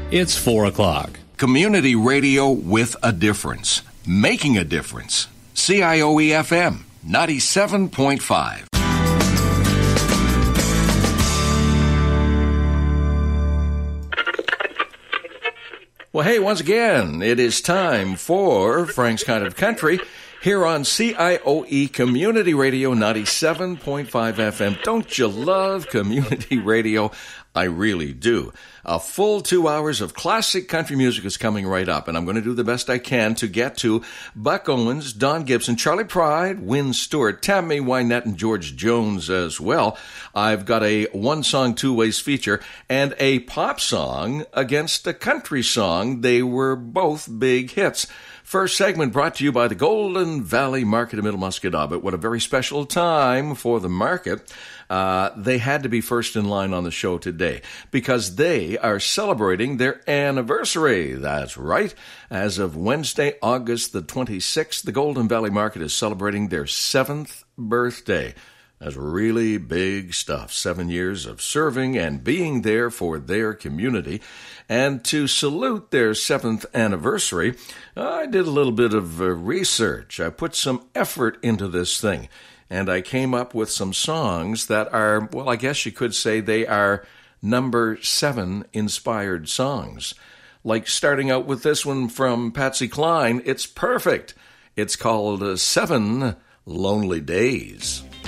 It's 4 o'clock. Community radio with a difference. Making a difference. CIOE-FM 97.5. Well, hey, once again, it is time for Frank's Kind of Country here on CIOE Community Radio 97.5 FM. Don't you love community radio? I really do. A full 2 hours of classic country music is coming right up, and I'm going to do the best I can to get to Buck Owens, Don Gibson, Charlie Pride, Wynn Stewart, Tammy Wynette, and George Jones as well. I've got a one-song, two-ways feature, and a pop song against a country song. They were both big hits. First segment brought to you by the Golden Valley Market in Middle Musquodoboit. What a very special time for the market. They had to be first in line on the show today because they are celebrating their anniversary. That's right. As of Wednesday, August the 26th, the Golden Valley Market is celebrating their 7th birthday. That's really big stuff. 7 years of serving and being there for their community. And to salute their 7th anniversary, I did a little bit of research. I put some effort into this thing. And I came up with some songs that are, well, I guess you could say they are number 7 inspired songs. Like starting out with this one from Patsy Cline, it's perfect. It's called 7 Lonely Days.